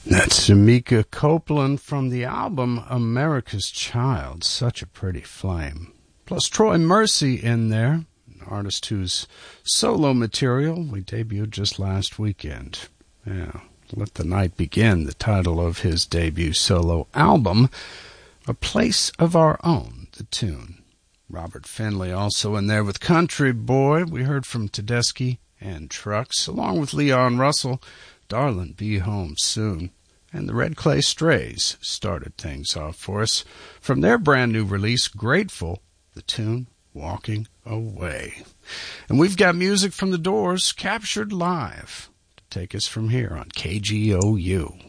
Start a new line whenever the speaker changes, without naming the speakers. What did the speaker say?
That's Jamaica Copeland from the album America's Child, Such a Pretty Flame. Plus Troy Mercy in there, an artist whose solo material we debuted just last weekend. Yeah, Let the Night Begin, the title of his debut solo album. A Place of Our Own, the tune. Robert Finley also in there with Country Boy. We heard from Tedeschi and Trucks, along with Leon Russell, Darlin' Be Home Soon. And the Red Clay Strays started things off for us. From their brand new release, Grateful, the tune Walking Away. And we've got music from The Doors captured live to take us from here on KGOU.